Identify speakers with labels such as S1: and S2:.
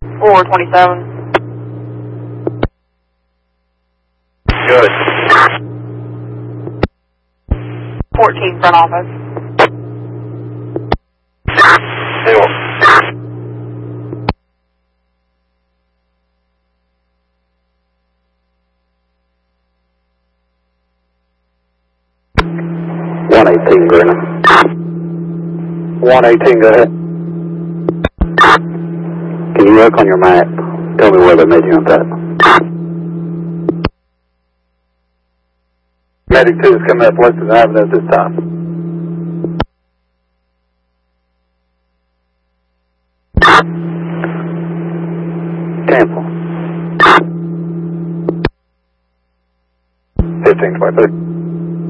S1: 427.
S2: Good.
S1: 14 front office.
S2: Deal. Greenham. 118, go ahead. Can you look on your map? Tell me where they made you on that. Medic 2 is coming up Lexington Avenue at this time. Cancel. 1523.